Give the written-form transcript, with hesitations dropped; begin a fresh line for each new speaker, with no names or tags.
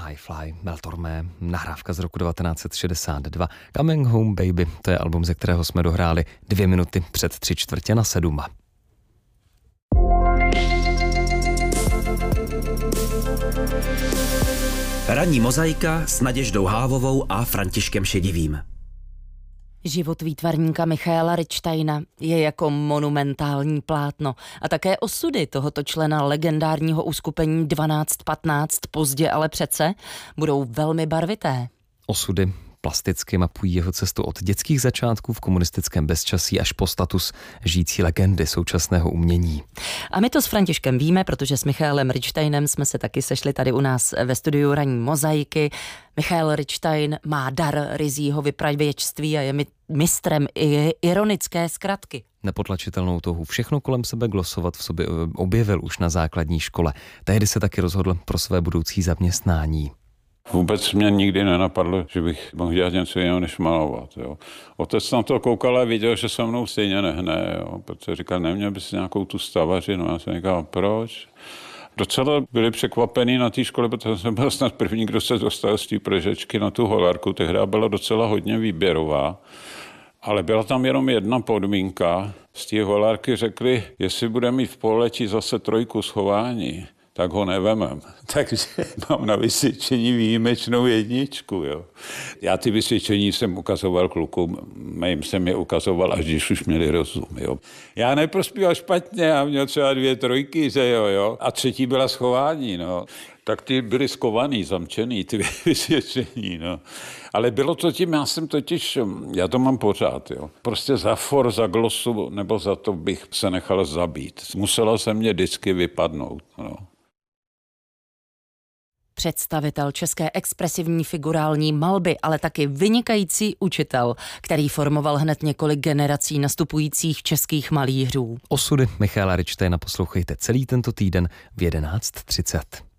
High Fly, Mel Tormé, nahrávka z roku 1962. Coming Home Baby, to je album, ze kterého jsme dohráli 2 minuty před 6:45.
Ranní mozaika s Naděždou Hávovou a Františkem Šedivým.
Život výtvarníka Michaela Richtejna je jako monumentální plátno a také osudy tohoto člena legendárního uskupení 1215, pozdě ale přece, budou velmi barvité.
Osudy plasticky mapují jeho cestu od dětských začátků v komunistickém bezčasí až po status žijící legendy současného umění.
A my to s Františkem víme, protože s Michaelem Richtejnem jsme se taky sešli tady u nás ve studiu Ranní mozaiky. Michael Richtejn má dar ryzího vypravěčství a je mistrem i ironické zkratky.
Nepotlačitelnou touhu všechno kolem sebe glosovat v sobě objevil už na základní škole. Tehdy se taky rozhodl pro své budoucí zaměstnání.
Vůbec mě nikdy nenapadlo, že bych mohl dělat něco jiného, než malovat. Jo. Otec na to koukal a viděl, že se mnou stejně nehne, jo, protože říkal, neměl bys nějakou tu stavařinu. Já jsem říkal, proč? Docela byli překvapení na té škole, protože jsem byl snad první, kdo se dostal z té Pražečky na tu holarku. Tehdy byla docela hodně výběrová, ale byla tam jenom jedna podmínka. Z té holarky řekli, jestli bude mít v pololetí zase 3 schování, tak ho nevemem. Takže mám na vysvědčení výjimečnou 1. Jo. Já ty vysvědčení jsem ukazoval klukům, jim jsem je ukazoval, až když už měli rozum. Jo. Já neprospíval špatně, já měl třeba 2 trojky, že jo. A 3. byla schování, no. Tak ty byly skovaný, zamčený, ty vysvědčení, no. Ale bylo to tím, já to mám pořád, jo. Prostě za for, za glosu, nebo za to bych se nechal zabít. Musela se mě vždycky vypadnout, no.
Představitel české expresivní figurální malby, ale taky vynikající učitel, který formoval hned několik generací nastupujících českých malířů.
Osudy Michaela Richtejna poslouchejte celý tento týden v 11:30.